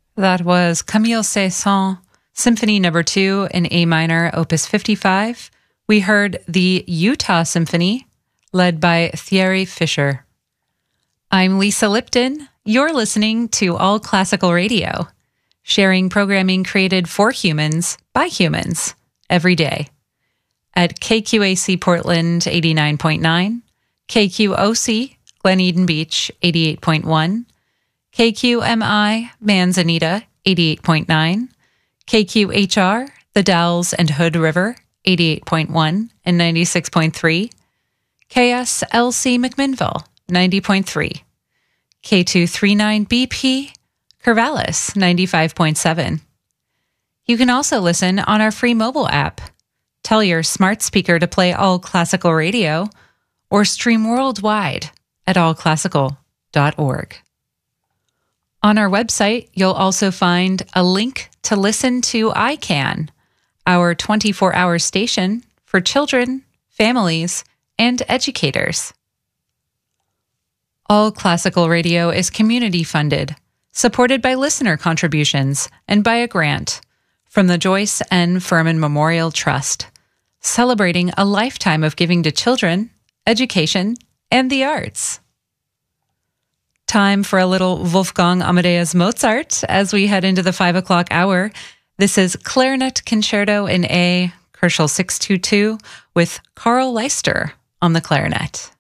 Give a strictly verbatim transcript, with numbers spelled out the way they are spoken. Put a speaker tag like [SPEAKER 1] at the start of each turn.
[SPEAKER 1] That was Camille Saint-Saëns, Symphony Number two in A minor, Opus fifty-five. We heard the Utah Symphony, led by Thierry Fischer. I'm Lisa Lipton. You're listening to All Classical Radio, sharing programming created for humans by humans every day. At K Q A C Portland eighty-nine point nine, K Q O C Glen Eden Beach eighty-eight point one, K Q M I Manzanita eighty-eight point nine, K Q H R The Dalles and Hood River eighty-eight point one and ninety-six point three, K S L C McMinnville ninety point three, K two thirty-nine B P Corvallis ninety-five point seven. You can also listen on our free mobile app. Tell your smart speaker to play All Classical Radio or stream worldwide at all classical dot org. On our website, you'll also find a link to listen to I CAN, our twenty-four hour station for children, families, and educators. All Classical Radio is community funded, supported by listener contributions and by a grant from the Joyce N. Furman Memorial Trust, celebrating a lifetime of giving to children, education, and the arts. Time for a little Wolfgang Amadeus Mozart as we head into the five o'clock hour. This is Clarinet Concerto in A, Kerschel six twenty-two, with Carl Leister on the clarinet.